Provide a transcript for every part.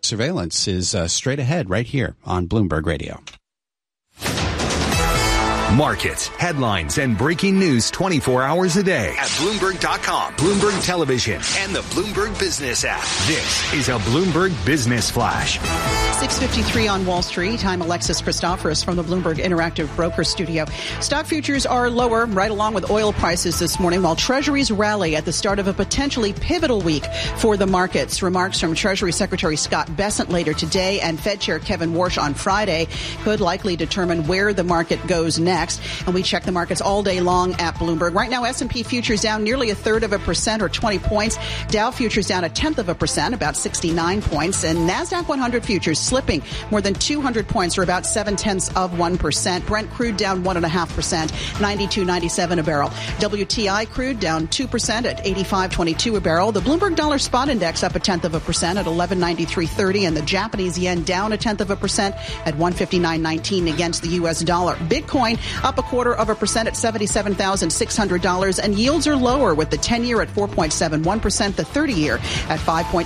Surveillance is straight ahead right here on Bloomberg Radio. Markets, headlines, and breaking news 24 hours a day at Bloomberg.com, Bloomberg Television, and the Bloomberg Business app. This is a Bloomberg Business Flash. 6:53 on Wall Street. I'm Alexis Christoforous from the Bloomberg Interactive Broker Studio. Stock futures are lower, right along with oil prices this morning, while Treasuries rally at the start of a potentially pivotal week for the markets. Remarks from Treasury Secretary Scott Bessent later today and Fed Chair Kevin Warsh on Friday could likely determine where the market goes next. And we check the markets all day long at Bloomberg. Right now, S&P futures down nearly 0.33% or 20 points. Dow futures down 0.1%, about 69 points. And NASDAQ 100 futures slipping more than 200 points or about 0.7%. Brent crude down 1.5%, 92.97 a barrel. WTI crude down 2% at 85.22 a barrel. The Bloomberg Dollar Spot Index up 0.1% at 1193.30, and the Japanese yen down 0.1% at 159.19 against the U.S. dollar. Bitcoin up 0.25% at $77,600, and yields are lower with the 10-year at 4.71%, the 30-year at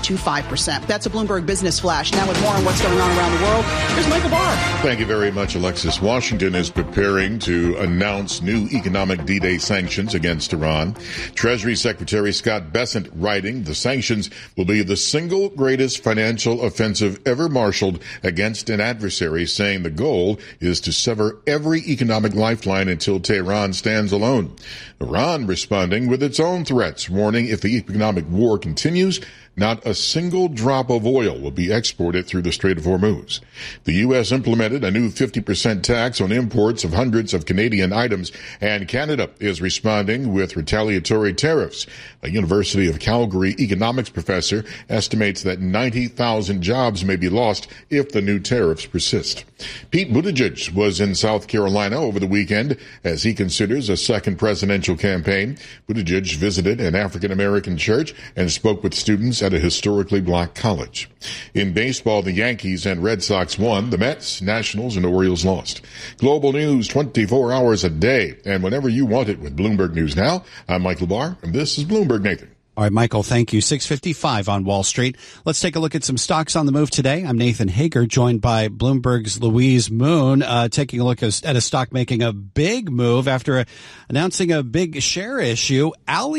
5.25%. That's a Bloomberg Business Flash. Now with more on what's going on around the world, here's Michael Barr. Thank you very much, Alexis. Washington is preparing to announce new economic D-Day sanctions against Iran. Treasury Secretary Scott Bessent writing, the sanctions will be the single greatest financial offensive ever marshaled against an adversary, saying the goal is to sever every economic lifeline until Tehran stands alone. Iran responding with its own threats, warning if the economic war continues, not a single drop of oil will be exported through the Strait of Hormuz. The U.S. implemented a new 50% tax on imports of hundreds of Canadian items, and Canada is responding with retaliatory tariffs. A University of Calgary economics professor estimates that 90,000 jobs may be lost if the new tariffs persist. Pete Buttigieg was in South Carolina over the weekend as he considers a second presidential campaign. Buttigieg visited an African-American church and spoke with students at a historically black college. In baseball, the Yankees and Red Sox won. The Mets, Nationals, and Orioles lost. Global news 24 hours a day, and whenever you want it with Bloomberg News Now. I'm Michael Barr, and this is Bloomberg Nathan. All right, Michael, thank you. 6:55 on Wall Street. Let's take a look at some stocks on the move today. I'm Nathan Hager, joined by Bloomberg's Louise Moon, taking a look at a stock making a big move after announcing a big share issue.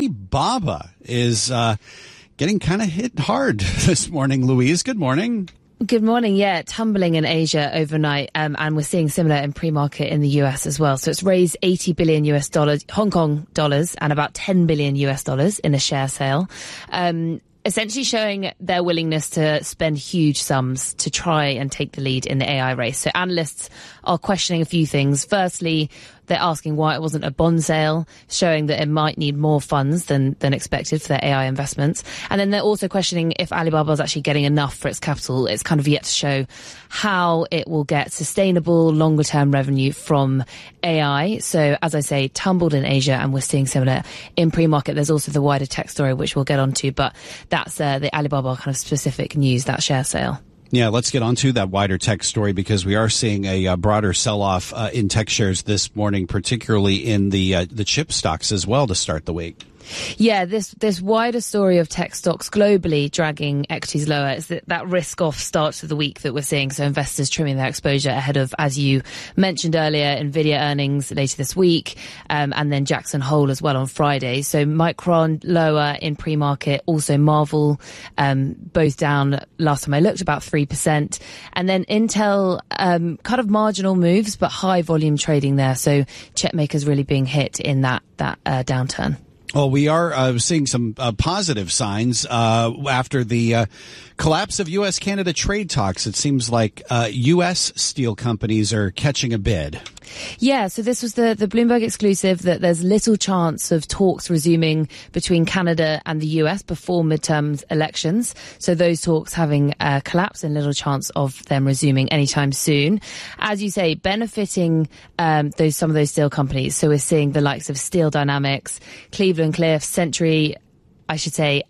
Alibaba is getting kind of hit hard this morning. Louise, good morning. Good morning. Yeah, tumbling in Asia overnight, and we're seeing similar in pre-market in the US as well. So it's raised $80 billion Hong Kong dollars, and about $10 billion in a share sale. Essentially showing their willingness to spend huge sums to try and take the lead in the AI race. So analysts are questioning a few things. Firstly, they're asking why it wasn't a bond sale, showing that it might need more funds than expected for their AI investments. And then they're also questioning if Alibaba is actually getting enough for its capital. It's kind of yet to show how it will get sustainable, longer-term revenue from AI. So, as I say, tumbled in Asia, and we're seeing similar in pre-market. There's also the wider tech story, which we'll get onto, but that's the Alibaba kind of specific news, that share sale. Yeah, let's get on to that wider tech story, because we are seeing a broader sell-off in tech shares this morning, particularly in the chip stocks as well to start the week. Yeah, this wider story of tech stocks globally dragging equities lower is that risk-off start to the week that we're seeing. So investors trimming their exposure ahead of, as you mentioned earlier, Nvidia earnings later this week, and then Jackson Hole as well on Friday. So Micron lower in pre-market, also Marvel, both down last time I looked about 3%. And then Intel, kind of marginal moves, but high volume trading there. So chip makers really being hit in that downturn. Well, we are seeing some positive signs after the collapse of U.S.-Canada trade talks. It seems like U.S. steel companies are catching a bid. Yeah, so this was the Bloomberg exclusive that there's little chance of talks resuming between Canada and the US before midterm elections. So those talks having collapsed and little chance of them resuming anytime soon. As you say, benefiting some of those steel companies. So we're seeing the likes of Steel Dynamics, Cleveland-Cliffs, Century, I should say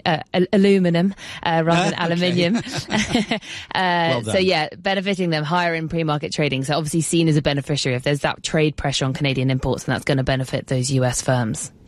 aluminum rather than aluminium. Well so yeah, benefiting them higher in pre-market trading. So obviously seen as a beneficiary if there's that trade pressure on Canadian imports, and that's going to benefit those US firms.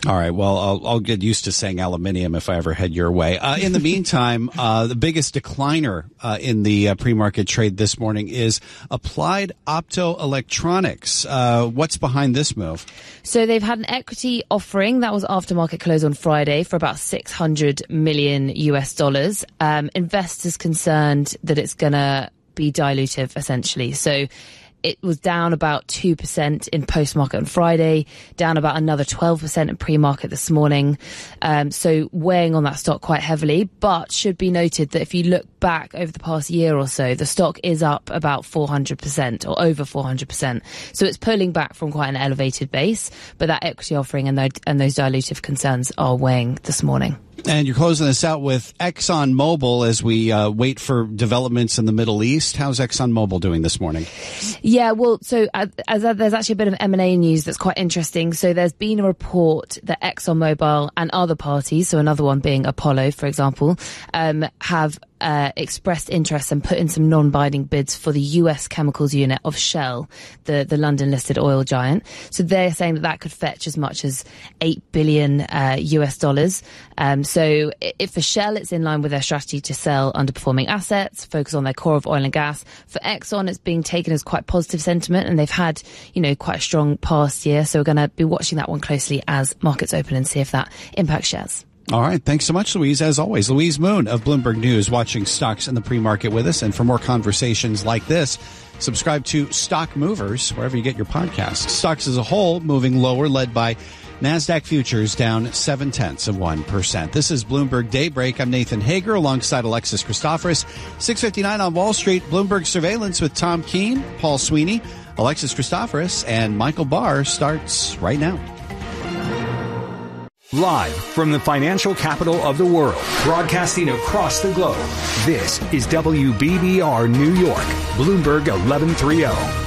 All right. Well, I'll get used to saying aluminium if I ever head your way. In the meantime, the biggest decliner in the pre-market trade this morning is Applied Optoelectronics. What's behind this move? So they've had an equity offering that was after market close on Friday for about $600 million. Investors concerned that it's going to be dilutive, essentially. So it was down about 2% in post-market on Friday, down about another 12% in pre-market this morning. So weighing on that stock quite heavily, but should be noted that if you look back over the past year or so, the stock is up about 400% or over 400%. So it's pulling back from quite an elevated base, but that equity offering and those dilutive concerns are weighing this morning. And you're closing this out with ExxonMobil as we wait for developments in the Middle East. How's ExxonMobil doing this morning? Yeah, well, so there's actually a bit of M&A news that's quite interesting. So there's been a report that ExxonMobil and other parties, so another one being Apollo, for example, have expressed interest and put in some non-binding bids for the US chemicals unit of Shell, the London-listed oil giant. So they're saying that could fetch as much as $8 billion US. So if for Shell, it's in line with their strategy to sell underperforming assets, focus on their core of oil and gas. For Exxon, it's being taken as quite positive sentiment, and they've had, quite a strong past year. So we're going to be watching that one closely as markets open and see if that impacts shares. All right. Thanks so much, Louise. As always, Louise Moon of Bloomberg News, watching stocks in the pre-market with us. And for more conversations like this, subscribe to Stock Movers, wherever you get your podcasts. Stocks as a whole moving lower, led by NASDAQ futures down 0.7%. This is Bloomberg Daybreak. I'm Nathan Hager alongside Alexis Christoforous. 6:59 on Wall Street. Bloomberg Surveillance with Tom Keene, Paul Sweeney, Alexis Christoforous, and Michael Barr starts right now. Live from the financial capital of the world, broadcasting across the globe, this is WBBR New York, Bloomberg 1130.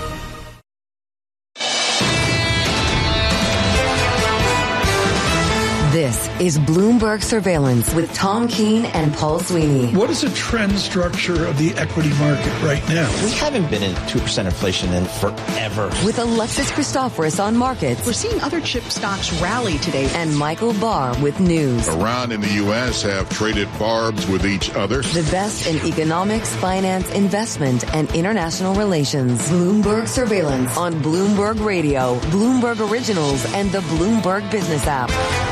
This is Bloomberg Surveillance with Tom Keene and Paul Sweeney. What is the trend structure of the equity market right now? We haven't been in 2% inflation in forever. With Alexis Christoforous on markets. We're seeing other chip stocks rally today. And Michael Barr with news. Iran and the U.S. have traded barbs with each other. The best in economics, finance, investment, and international relations. Bloomberg Surveillance on Bloomberg Radio, Bloomberg Originals, and the Bloomberg Business app.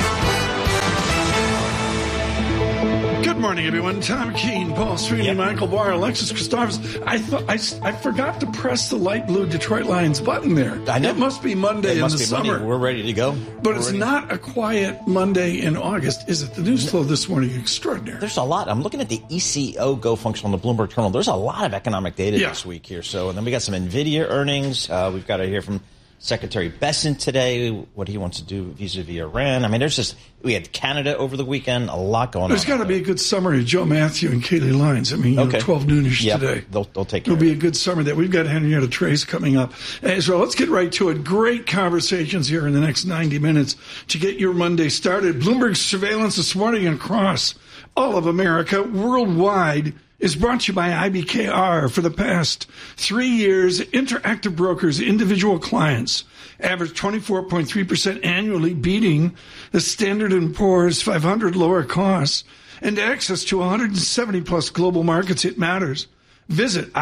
Good morning, everyone. Tom Keene, Paul Sweeney, Michael Barr, Alexis Christoforous. I forgot to press the light blue Detroit Lions button there. I know. It must be Monday in the summer. Monday. We're ready to go. But it's not a quiet Monday in August, is it? The news flow this morning is extraordinary. There's a lot. I'm looking at the ECO Go function on the Bloomberg terminal. There's a lot of economic data this week here. So, and then we got some NVIDIA earnings. We've got to hear from Secretary Bessent today, what he wants to do vis-a-vis Iran. I mean, we had Canada over the weekend, a lot going on. There's got to be a good summary of Joe Matthew and Kayleigh Lyons. I mean, 12 noonish today. They'll take care It'll be a good summary that. We've got Henrietta Trace coming up as well. Let's get right to it. Great conversations here in the next 90 minutes to get your Monday started. Bloomberg Surveillance this morning across all of America, worldwide, is brought to you by IBKR. For the past 3 years, Interactive Brokers individual clients averaged 24.3% annually, beating the Standard & Poor's 500 lower costs and access to 170-plus global markets. It matters. Visit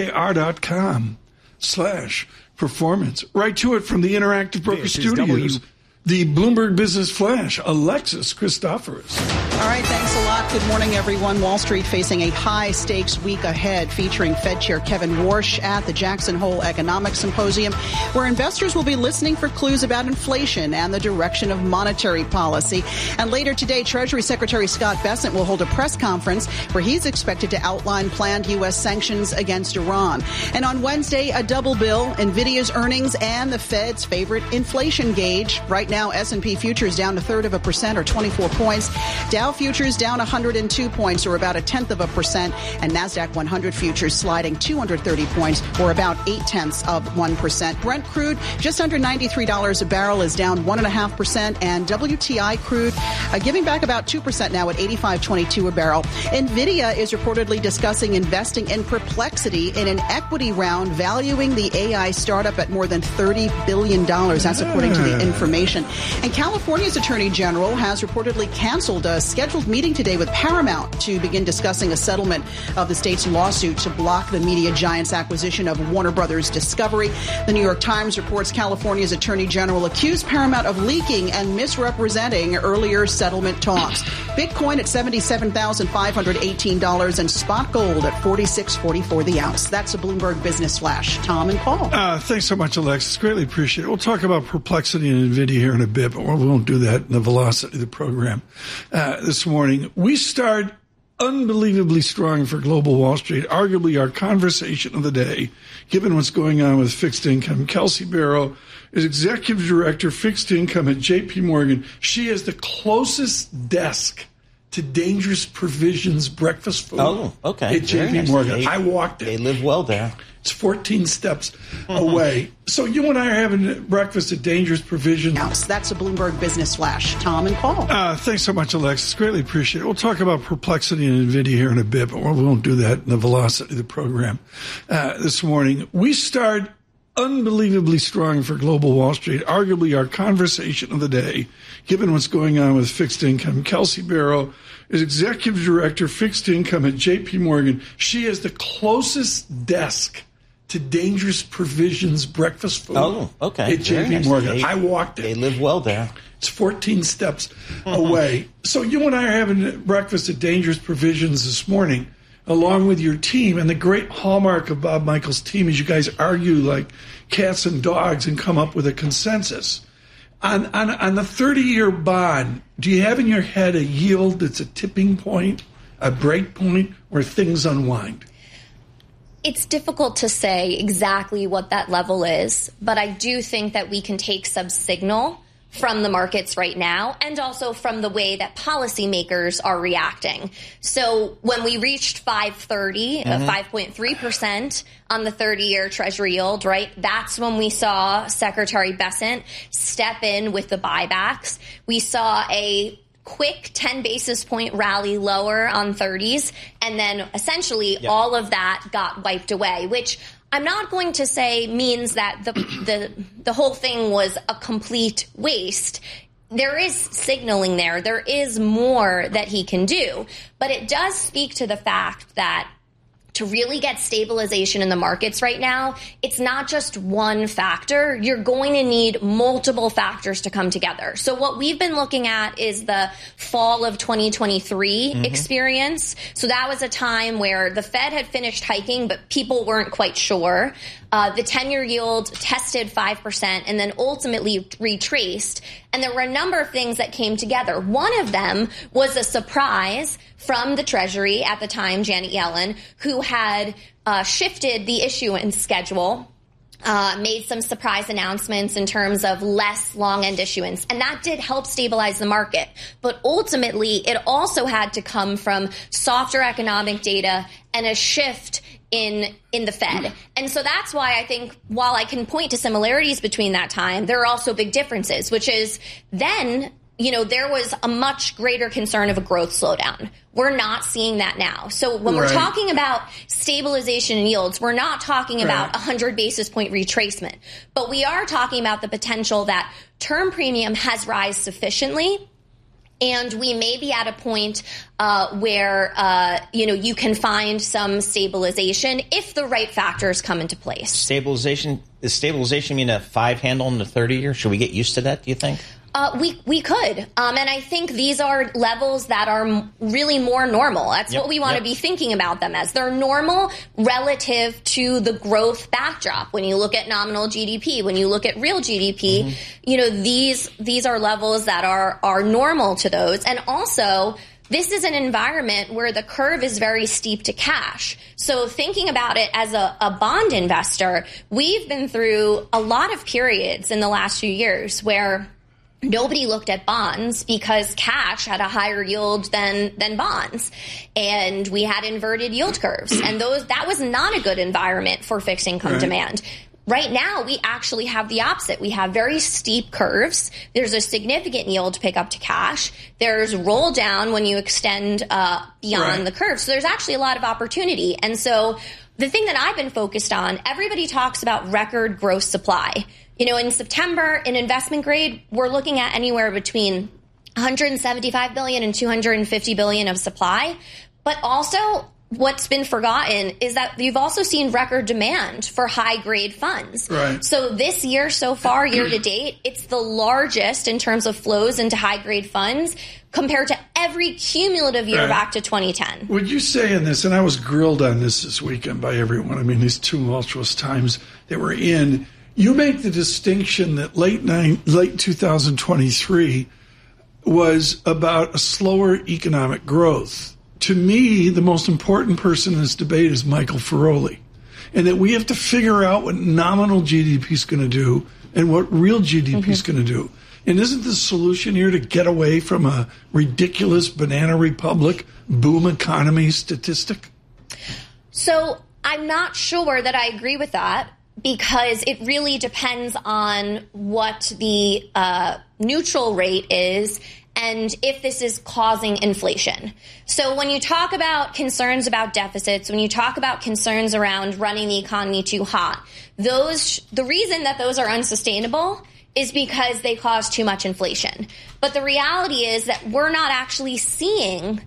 ibkr.com/performance. Right to it from the Interactive Broker Studios. The Bloomberg Business Flash, Alexis Christoforous. All right, thanks a lot. Good morning, everyone. Wall Street facing a high-stakes week ahead, featuring Fed Chair Kevin Warsh at the Jackson Hole Economic Symposium, where investors will be listening for clues about inflation and the direction of monetary policy. And later today, Treasury Secretary Scott Bessent will hold a press conference where he's expected to outline planned U.S. sanctions against Iran. And on Wednesday, a double bill, NVIDIA's earnings and the Fed's favorite inflation gauge. Right now, S&P futures down 0.33% or 24 points. Dow futures down 102 points or about 0.1%. And NASDAQ 100 futures sliding 230 points or about 0.8%. Brent crude just under $93 a barrel is down 1.5%. And WTI crude giving back about 2% now at $85.22 a barrel. NVIDIA is reportedly discussing investing in Perplexity in an equity round, valuing the AI startup at more than $30 billion. That's according to the information. session. And California's Attorney General has reportedly canceled a scheduled meeting today with Paramount to begin discussing a settlement of the state's lawsuit to block the media giant's acquisition of Warner Brothers Discovery. The New York Times reports California's Attorney General accused Paramount of leaking and misrepresenting earlier settlement talks. Bitcoin at $77,518 and spot gold at $46.44 the ounce. That's a Bloomberg Business Flash. Tom and Paul. Thanks so much, Alexis. Greatly appreciate it. We'll talk about Perplexity and NVIDIA here in a bit, but we won't do that in the velocity of the program this morning. We start unbelievably strong for global Wall Street, arguably our conversation of the day, given what's going on with fixed income. Kelsey Barrow is Executive Director, Fixed Income at J.P. Morgan. She has the closest desk to Dangerous Provisions breakfast food at J.P. Morgan. I walked it. They live well there. It's 14 steps away. So you and I are having breakfast at Dangerous Provisions. That's a Bloomberg Business Flash. Tom and Paul. Thanks so much, Alexis. Greatly appreciate it. We'll talk about Perplexity and NVIDIA here in a bit, but we won't do that in the velocity of the program this morning. We start unbelievably strong for global Wall Street, arguably our conversation of the day, given what's going on with fixed income. Kelsey Barrow is Executive Director, Fixed Income at J.P. Morgan. She has the closest desk to Dangerous Provisions breakfast food at J.P. Morgan. I walked it. They live well there. It's 14 steps away. So you and I are having breakfast at Dangerous Provisions this morning, along with your team. And the great hallmark of Bob Michael's team is you guys argue like cats and dogs and come up with a consensus. On the 30-year bond, do you have in your head a yield that's a tipping point, a break point, where things unwind? It's difficult to say exactly what that level is, but I do think that we can take some signal from the markets right now and also from the way that policymakers are reacting. So when we reached 5.30, 5.3% on the 30-year Treasury yield, right, that's when we saw Secretary Bessent step in with the buybacks. We saw a quick 10 basis point rally lower on 30s, and then essentially all of that got wiped away, which I'm not going to say means that the whole thing was a complete waste. There is signaling there. There is more that he can do. But it does speak to the fact that to really get stabilization in the markets right now, it's not just one factor. You're going to need multiple factors to come together. So what we've been looking at is the fall of 2023 experience. So that was a time where the Fed had finished hiking, but people weren't quite sure. The 10-year yield tested 5% and then ultimately retraced. And there were a number of things that came together. One of them was a surprise from the Treasury at the time, Janet Yellen, who had shifted the issuance schedule, made some surprise announcements in terms of less long-end issuance. And that did help stabilize the market. But ultimately, it also had to come from softer economic data and a shift in the Fed. And so that's why I think while I can point to similarities between that time, there are also big differences, which is then, you know, there was a much greater concern of a growth slowdown. We're not seeing that now. So when we're talking about stabilization in yields, we're not talking about 100 basis point retracement, but we are talking about the potential that term premium has rise sufficiently. And we may be at a point where, you can find some stabilization if the right factors come into place. Stabilization? Does stabilization mean a 5 handle in the 30-year? Should we get used to that, do you think? We could. And I think these are levels that are really more normal. That's what we want to be thinking about them as. They're normal relative to the growth backdrop. When you look at nominal GDP, when you look at real GDP, these are levels that are normal to those. And also, this is an environment where the curve is very steep to cash. So thinking about it as a bond investor, we've been through a lot of periods in the last few years where nobody looked at bonds because cash had a higher yield than bonds. And we had inverted yield curves. And that was not a good environment for fixed income demand. Right now, we actually have the opposite. We have very steep curves. There's a significant yield pickup to cash. There's roll down when you extend beyond the curve. So there's actually a lot of opportunity. And so the thing that I've been focused on, everybody talks about record gross supply. In September, in investment grade, we're looking at anywhere between 175 billion and 250 billion of supply. But also, what's been forgotten is that you've also seen record demand for high-grade funds. Right. So this year so far, year to date, it's the largest in terms of flows into high-grade funds compared to every cumulative year back to 2010. Would you say in this, and I was grilled on this weekend by everyone, I mean, these tumultuous times that we're in, you make the distinction that late 2023 was about a slower economic growth. To me, the most important person in this debate is Michael Feroli, and that we have to figure out what nominal GDP is going to do and what real GDP is going to do. And isn't the solution here to get away from a ridiculous banana republic boom economy statistic? So I'm not sure that I agree with that, because it really depends on what the neutral rate is and if this is causing inflation. So when you talk about concerns about deficits, when you talk about concerns around running the economy too hot, the reason that those are unsustainable is because they cause too much inflation. But the reality is that we're not actually seeing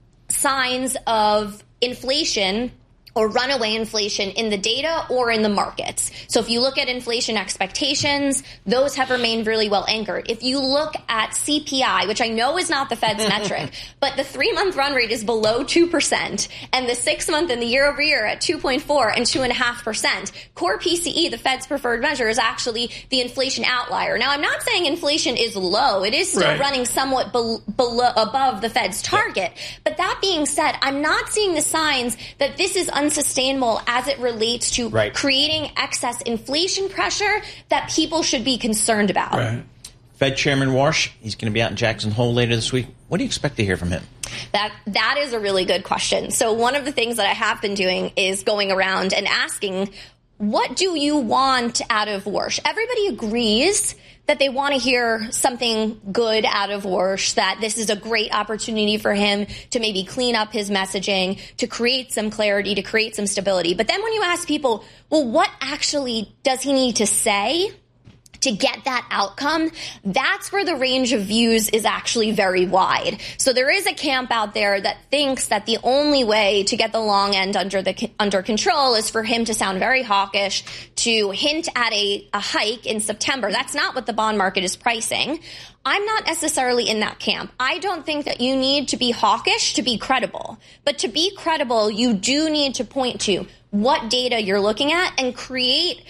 signs of inflation or runaway inflation in the data or in the markets. So if you look at inflation expectations, those have remained really well anchored. If you look at CPI, which I know is not the Fed's metric, but the 3-month run rate is below 2%, and the 6-month and the year over year at 2.4 and 2.5%. Core PCE, the Fed's preferred measure, is actually the inflation outlier. Now, I'm not saying inflation is low. It is still running somewhat above the Fed's target. But that being said, I'm not seeing the signs that this is unsustainable as it relates to creating excess inflation pressure that people should be concerned about. Right. Fed Chairman Warsh, he's going to be out in Jackson Hole later this week. What do you expect to hear from him? That is a really good question. So one of the things that I have been doing is going around and asking, what do you want out of Warsh? Everybody agrees that they want to hear something good out of Warsh, that this is a great opportunity for him to maybe clean up his messaging, to create some clarity, to create some stability. But then when you ask people, well, what actually does he need to say to get that outcome, that's where the range of views is actually very wide. So there is a camp out there that thinks that the only way to get the long end under control is for him to sound very hawkish, to hint at a hike in September. That's not what the bond market is pricing. I'm not necessarily in that camp. I don't think that you need to be hawkish to be credible. But to be credible, you do need to point to what data you're looking at and create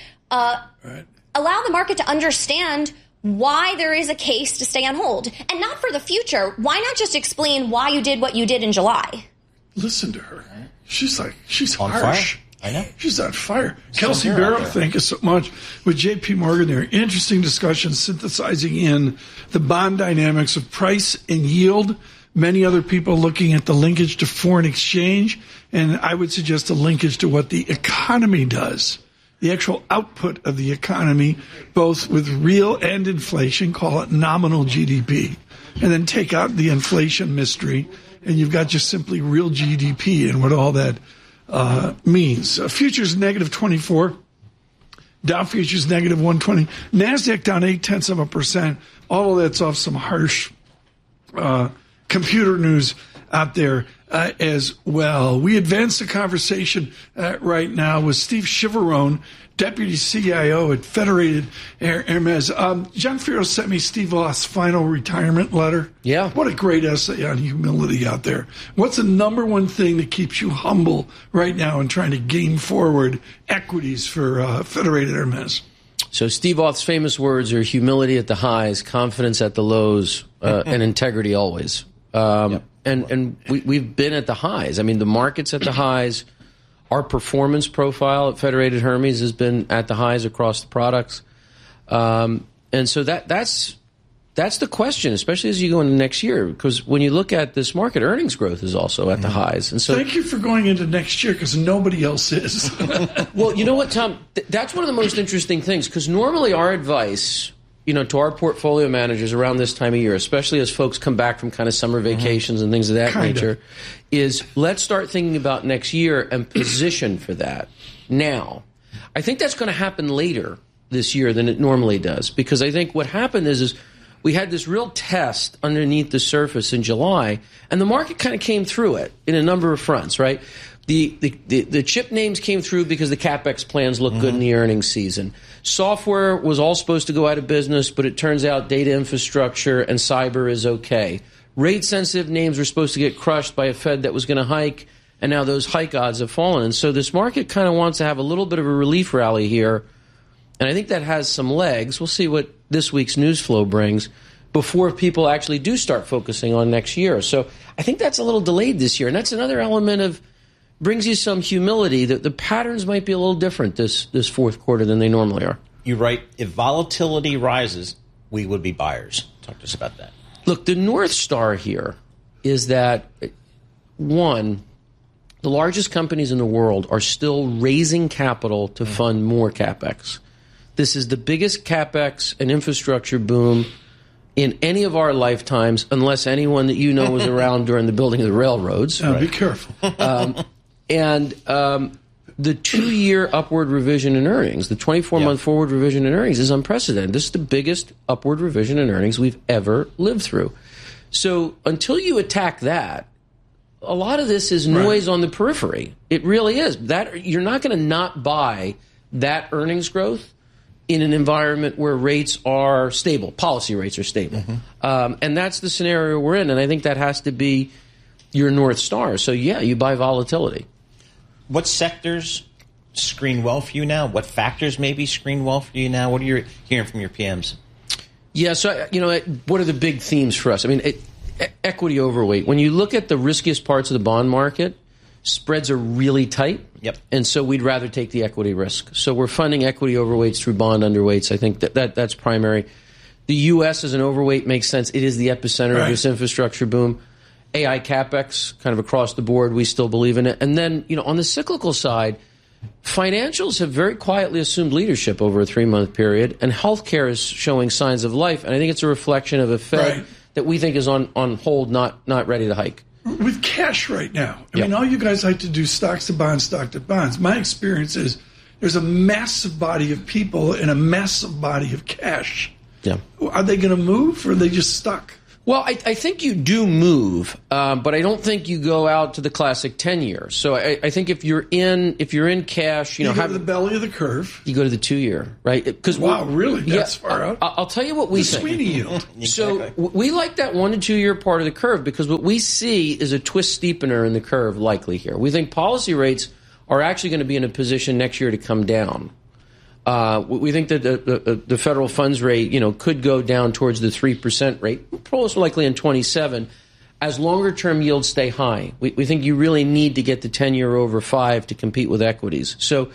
allow the market to understand why there is a case to stay on hold. And not for the future. Why not just explain why you did what you did in July? Listen to her. She's on harsh. Fire. I know. She's on fire. Kelsey Barrow, thank you so much. With JP Morgan there. Interesting discussion synthesizing in the bond dynamics of price and yield. Many other people looking at the linkage to foreign exchange. And I would suggest a linkage to what the economy does. The actual output of the economy, both with real and inflation, call it nominal GDP, and then take out the inflation mystery, and you've got just simply real GDP and what all that means. Futures negative 24, Dow futures negative 120, NASDAQ down 0.8%. All of that's off some harsh computer news out there as well. We advance the conversation right now with Steve Chiavarone, Deputy CIO at Federated Hermes. John Ferro sent me Steve Roth's final retirement letter. Yeah. What a great essay on humility out there. What's the number one thing that keeps you humble right now in trying to game forward equities for Federated Hermes? So Steve Roth's famous words are humility at the highs, confidence at the lows, and integrity always. Yep. And we've been at the highs. I mean, the market's at the highs. Our performance profile at Federated Hermes has been at the highs across the products. And so that's the question, especially as you go into next year, because when you look at this market, earnings growth is also at the highs. And so, thank you for going into next year, because nobody else is. Well, you know what, Tom? That's one of the most interesting things, because normally our advice, to our portfolio managers around this time of year, especially as folks come back from kind of summer vacations and things of that nature, is let's start thinking about next year and position for that now. I think that's going to happen later this year than it normally does, because I think what happened is we had this real test underneath the surface in July, and the market kind of came through it in a number of fronts, right? The chip names came through because the CapEx plans look good in the earnings season. Software was all supposed to go out of business, but it turns out data infrastructure and cyber is okay. Rate-sensitive names were supposed to get crushed by a Fed that was going to hike, and now those hike odds have fallen. And so this market kind of wants to have a little bit of a relief rally here, and I think that has some legs. We'll see what this week's news flow brings before people actually do start focusing on next year. So I think that's a little delayed this year, and that's another element of brings you some humility that the patterns might be a little different this fourth quarter than they normally are. You're right. If volatility rises, we would be buyers. Talk to us about that. Look, the North Star here is that, one, the largest companies in the world are still raising capital to fund more CapEx. This is the biggest CapEx and infrastructure boom in any of our lifetimes, unless anyone that you know was around during the building of the railroads. Be careful. And the 2-year upward revision in earnings, the 24-month forward revision in earnings is unprecedented. This is the biggest upward revision in earnings we've ever lived through. So until you attack that, a lot of this is noise on the periphery. It really is. That you're not going to not buy that earnings growth in an environment where rates are stable, policy rates are stable. And that's the scenario we're in, and I think that has to be your North Star. So, yeah, you buy volatility. What sectors screen well for you now? What factors maybe screen well for you now? What are you hearing from your PMs? Yeah, so, what are the big themes for us? I mean, equity overweight. When you look at the riskiest parts of the bond market, spreads are really tight. And so we'd rather take the equity risk. So we're funding equity overweights through bond underweights. I think that's primary. The U.S. as an overweight makes sense. It is the epicenter of this infrastructure boom. AI CapEx, kind of across the board, we still believe in it. And then, on the cyclical side, financials have very quietly assumed leadership over a 3-month period, and healthcare is showing signs of life. And I think it's a reflection of a Fed that we think is on hold, not ready to hike. With cash right now, I mean, all you guys like to do stocks to bonds, stock to bonds. My experience is there's a massive body of people and a massive body of cash. Are they going to move, or are they just stuck? Well, I think you do move, but I don't think you go out to the classic 10-year. So I think if you're in cash, you go to the belly of the curve. You go to the 2-year, right? Really? That's far out. I'll tell you what we think. Sweeney yield. So we like that 1 to 2-year part of the curve because what we see is a twist steepener in the curve likely here. We think policy rates are actually going to be in a position next year to come down. We think that the federal funds rate, could go down towards the 3% rate, most likely in 27, as longer-term yields stay high. We think you really need to get the 10-year over 5 to compete with equities. So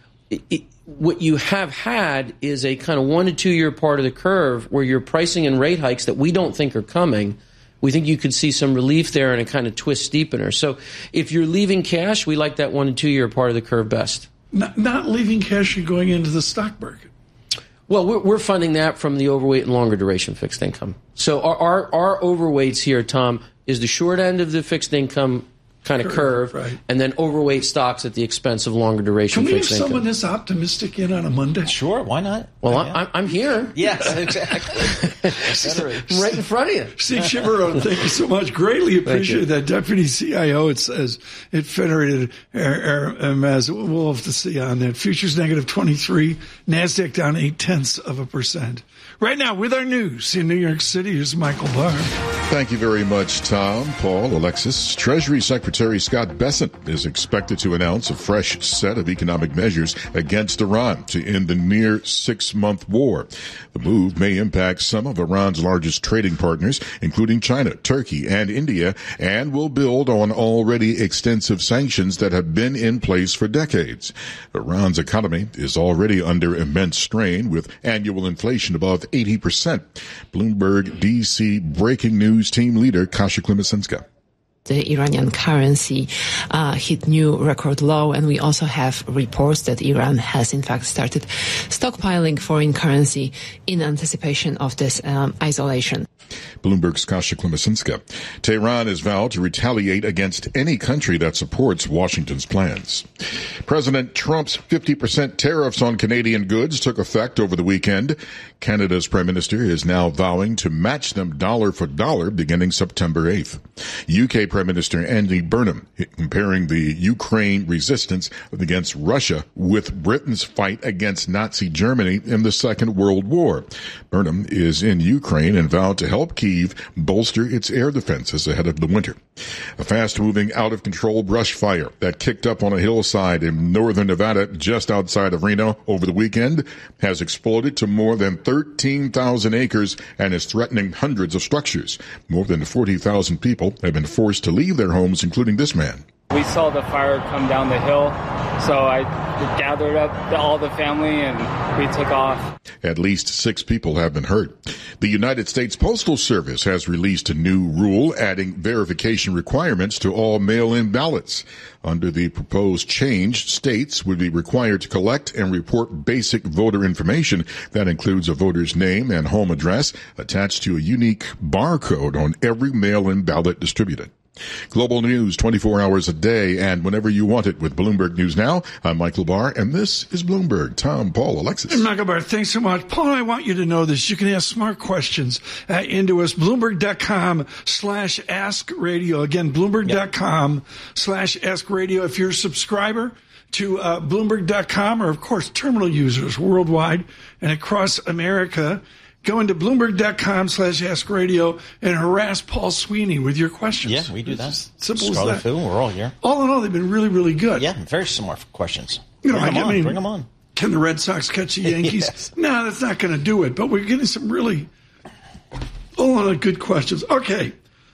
what you have had is a kind of 1 to 2-year part of the curve where you're pricing in rate hikes that we don't think are coming. We think you could see some relief there and a kind of twist steepener. So if you're leaving cash, we like that 1 to 2-year part of the curve best. Not leaving cash and going into the stock market. Well, we're funding that from the overweight and longer duration fixed income. So our overweights here, Tom, is the short end of the fixed income kind of curve, and then overweight stocks at the expense of longer duration fixed income. Can we have someone this optimistic in on a Monday? Sure, why not? Well, I'm here. Yes, exactly. Right in front of you. Steve Chimarrone, thank you so much. Greatly appreciate that. Deputy CIO, it says, it Federated Hermes. We'll have to see on that. Futures negative 23, NASDAQ down 0.8%. Right now, with our news in New York City, here's Michael Barr. Thank you very much, Tom, Paul, Alexis. Treasury Secretary Scott Bessent is expected to announce a fresh set of economic measures against Iran to end the near 6-month war. The move may impact some of Iran's largest trading partners, including China, Turkey, and India, and will build on already extensive sanctions that have been in place for decades. Iran's economy is already under immense strain, with annual inflation above 80%. Bloomberg D.C. breaking news team leader Kasia Klimasinska. the Iranian currency hit new record low, and we also have reports that Iran has in fact started stockpiling foreign currency in anticipation of this isolation. Bloomberg's Kasia Klimasinska. Tehran has vowed to retaliate against any country that supports Washington's plans. President Trump's 50% tariffs on Canadian goods took effect over the weekend. Canada's Prime Minister is now vowing to match them dollar for dollar beginning September 8th. UK Prime Minister Andy Burnham comparing the Ukraine resistance against Russia with Britain's fight against Nazi Germany in the Second World War. Burnham is in Ukraine and vowed to help Kyiv bolster its air defenses ahead of the winter. A fast-moving, out-of-control brush fire that kicked up on a hillside in northern Nevada just outside of Reno over the weekend has exploded to more than 13,000 acres and is threatening hundreds of structures. More than 40,000 people have been forced to leave their homes, including this man. We saw the fire come down the hill, so I gathered up all the family and we took off. At least 6 people have been hurt. The United States Postal Service has released a new rule adding verification requirements to all mail-in ballots. Under the proposed change, states would be required to collect and report basic voter information that includes a voter's name and home address attached to a unique barcode on every mail-in ballot distributed. Global news 24 hours a day and whenever you want it with Bloomberg News Now. I'm Michael Barr, and this is Bloomberg. Tom, Paul, Alexis. And Michael Barr, thanks so much. Paul, I want you to know this. You can ask smart questions into us. Bloomberg.com/askradio. Again, Bloomberg.com/askradio. If you're a subscriber to Bloomberg.com or, of course, terminal users worldwide and across America, go into Bloomberg.com/askradio and harass Paul Sweeney with your questions. Yeah, we do that. Simple as that. We're all here. All in all, they've been really, really good. Yeah, very smart questions. You know, bring them on. Can the Red Sox catch the Yankees? Yes. No, that's not going to do it. But we're getting some really a lot of good questions. Okay,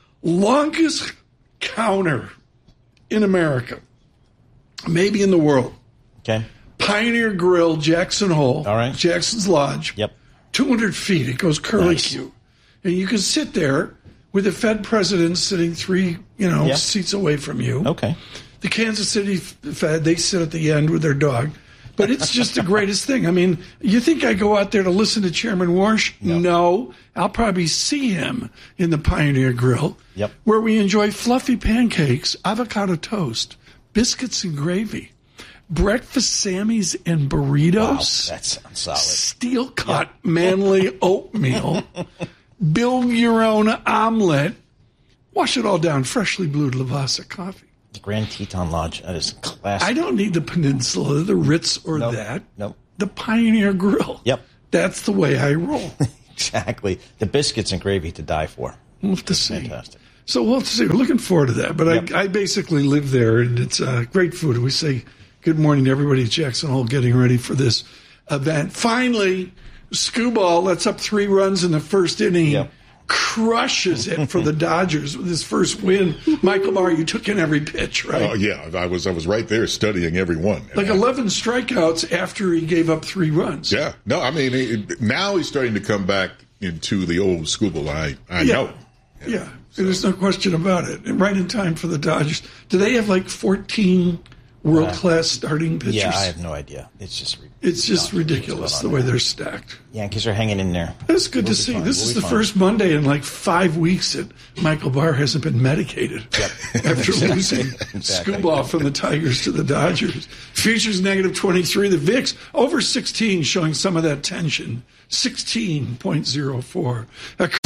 longest counter in America, maybe in the world. Okay. Pioneer Grill, Jackson Hole. All right. Jackson's Lodge. Yep. 200 feet. It goes curlicue. Nice. And you can sit there with the Fed president sitting 3, seats away from you. Okay. The Kansas City Fed, they sit at the end with their dog. But it's just the greatest thing. I mean, you think I go out there to listen to Chairman Warsh? No. I'll probably see him in the Pioneer Grill, where we enjoy fluffy pancakes, avocado toast, biscuits and gravy, breakfast Sammys and burritos. Wow, that sounds solid. Steel-cut manly oatmeal. Build your own omelet. Wash it all down. Freshly brewed Lavazza coffee. The Grand Teton Lodge. That is classic. I don't need the Peninsula, the Ritz, or that. Nope. The Pioneer Grill. Yep. That's the way I roll. Exactly. The biscuits and gravy to die for. We'll have to see. Fantastic. So we'll have to see. We're looking forward to that. But I basically live there, and it's great food. We say good morning to everybody at Jackson Hole getting ready for this event. Finally, Skubal lets up 3 runs in the first inning, crushes it for the Dodgers with his first win. Michael Barr, you took in every pitch, right? Oh, yeah. I was right there studying every one. Like 11 strikeouts after he gave up 3 runs. Yeah. No, I mean, now he's starting to come back into the old Skubal. I know. Yeah. So. There's no question about it. And right in time for the Dodgers. Do they have like 14 world-class starting pitchers? Yeah, I have no idea. It's just ridiculous the way they're stacked. Yankees are hanging in there. That's good to see. This is the first Monday in like 5 weeks that Michael Barr hasn't been medicated after losing Skubal from the Tigers to the Dodgers. Futures -23. The VIX over 16, showing some of that tension. 16.04.